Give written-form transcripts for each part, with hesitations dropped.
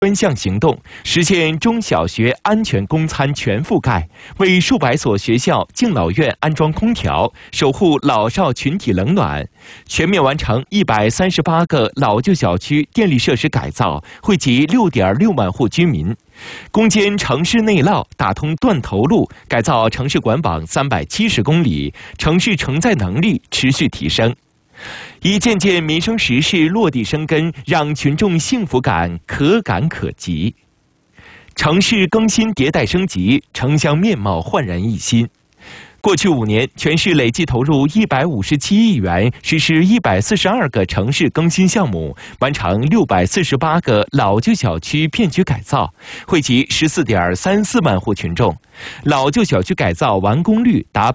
专项行动，实现中小学安全供餐全覆盖，为数百所学校、敬老院安装空调，守护老少群体冷暖，全面完成138个老旧小区电力设施改造，惠及6.6万户居民。攻坚城市内涝，打通断头路，改造城市管网370公里，城市承载能力持续提升。一件件民生实事落地生根，让群众幸福感可感可及。城市更新迭代升级，城乡面貌焕然一新。过去5年，全市累计投入157亿元，实施142个城市更新项目，完成648个老旧小区片区改造，惠及14.34万户群众，老旧小区改造完工率达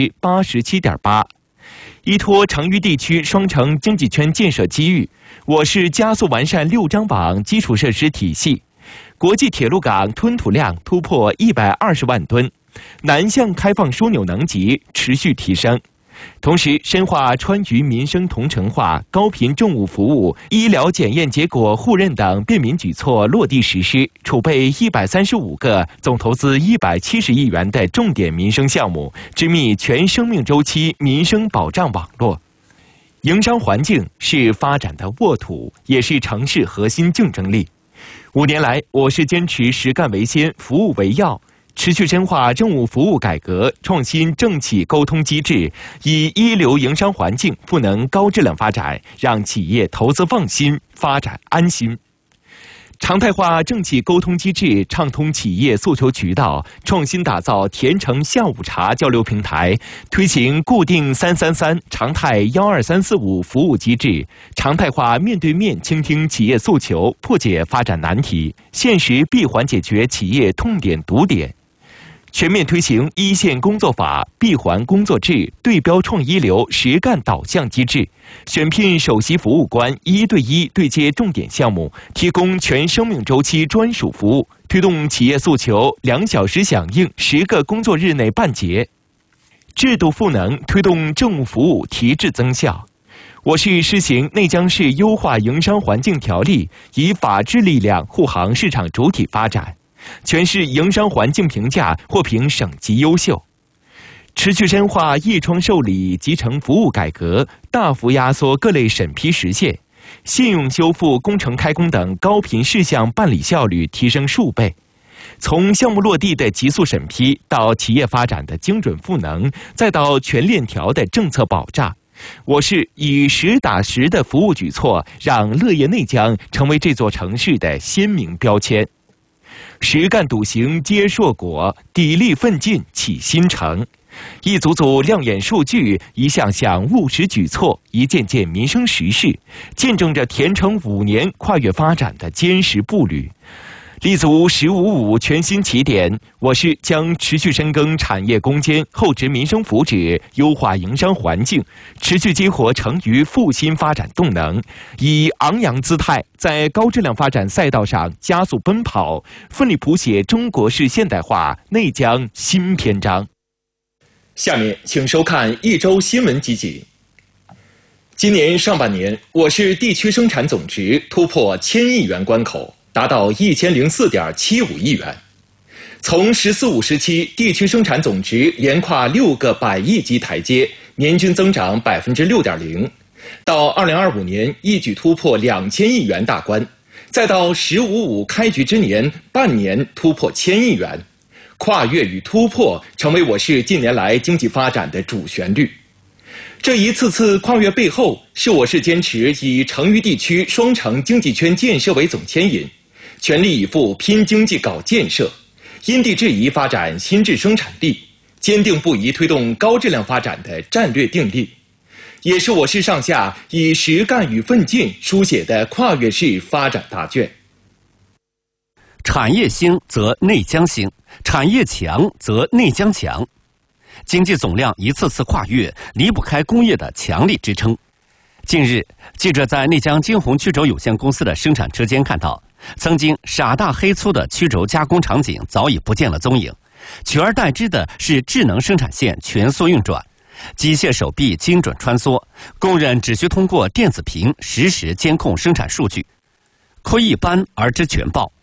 87.8%。依托成渝地区双城经济圈建设机遇，我市加速完善6张网基础设施体系，国际铁路港吞吐量突破120万吨，南向开放枢纽能级持续提升。同时，深化川渝民生同城化、高频重物服务、医疗检验结果互认等便民举措落地实施，储备135个总投资170亿元的重点民生项目，织密全生命周期民生保障网络。营商环境是发展的沃土，也是城市核心竞争力。5年来，我市坚持实干为先、服务为要，持续深化政务服务改革，创新政企沟通机制，以一流营商环境赋能高质量发展，让企业投资放心，发展安心。常态化政企沟通机制，畅通企业诉求渠道，创新打造甜橙下午茶交流平台，推行固定333、常态12345服务机制，常态化面对面倾听企业诉求，破解发展难题，现实闭环解决企业痛点堵点。全面推行一线工作法、闭环工作制、对标创一流实干导向机制，选聘首席服务官1对1对接重点项目，提供全生命周期专属服务，推动企业诉求2小时响应，10个工作日内办结。制度赋能，推动政务服务提质增效。我市施行内江市优化营商环境条例，以法治力量护航市场主体发展。全市营商环境评价获评省级优秀，持续深化业窗受理集成服务改革，大幅压缩各类审批时限，信用修复、工程开工等高频事项办理效率提升数倍。从项目落地的急速审批，到企业发展的精准赋能，再到全链条的政策保障，我市以实打实的服务举措，让乐业内江成为这座城市的鲜明标签。实干笃行结硕果，砥砺奋进启新城。一组组亮眼数据，一项项务实举措，一件件民生实事，见证着甜橙5年跨越发展的坚实步履。立足“1055”全新起点，我市将持续深耕产业攻坚，厚植民生福祉，优化营商环境，持续激活成渝复兴发展动能，以昂扬姿态在高质量发展赛道上加速奔跑，奋力谱写中国式现代化内江新篇章。下面请收看一周新闻集锦。今年上半年，我市地区生产总值突破1000亿元关口，达到1004.75亿元。从“十四五”时期地区生产总值连跨6个100亿级台阶，年均增长6.0%，到2025年一举突破2000亿元大关，再到“1055”开局之年，半年突破1000亿元。跨越与突破成为我市近年来经济发展的主旋律。这一次次跨越背后，是我市坚持以成渝地区双城经济圈建设为总牵引，全力以赴拼经济搞建设，因地制宜发展新质生产力，坚定不移推动高质量发展的战略定力，也是我市上下以实干与奋进书写的跨越式发展大卷。 产业兴则内江兴，产业强则内江强。经济总量一次次跨越，离不开工业的强力支撑。近日，记者在内江金鸿曲轴有限公司的生产车间看到，曾经傻大黑粗的曲轴加工场景早已不见了踪影，取而代之的是智能生产线全速运转，机械手臂精准穿梭，工人只需通过电子屏实时监控生产数据。 窥一斑而知全豹，